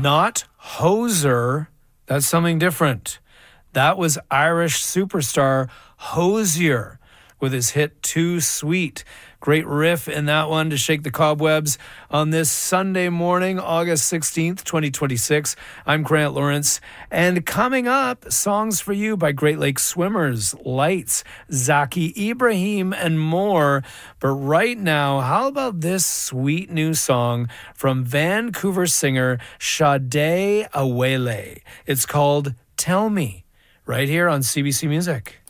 not Hoser. That's something different. That was Irish superstar Hozier with his hit Too Sweet. Great riff in that one to shake the cobwebs on this Sunday morning, August 16th, 2026. I'm Grant Lawrence. And coming up, songs for you by Great Lakes Swimmers, Lights, Zaki Ibrahim, and more. But right now, how about this sweet new song from Vancouver singer Sade Awele? It's called Tell Me, right here on CBC Music.